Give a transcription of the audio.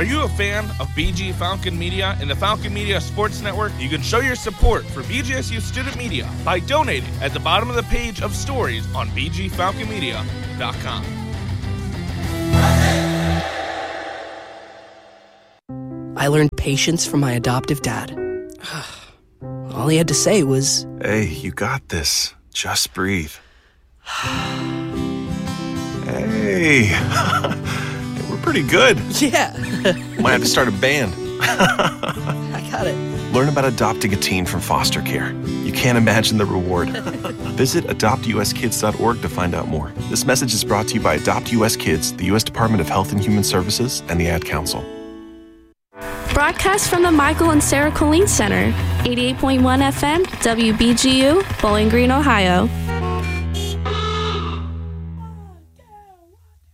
Are you a fan of BG Falcon Media and the Falcon Media Sports Network? You can show your support for BGSU Student Media by donating at the bottom of the page of stories on bgfalconmedia.com. I learned patience from my adoptive dad. All he had to say was, "Hey, you got this. Just breathe." Hey, we're pretty good. yeah. Might have to start a band. I got it. Learn about adopting a teen from foster care. You can't imagine the reward. Visit adoptuskids.org to find out more. This message is brought to you by Adopt US Kids, the U.S. Department of Health and Human Services, and the Ad Council. Broadcast from the Michael and Sarah Colleen Center, 88.1 FM, WBGU, Bowling Green, Ohio.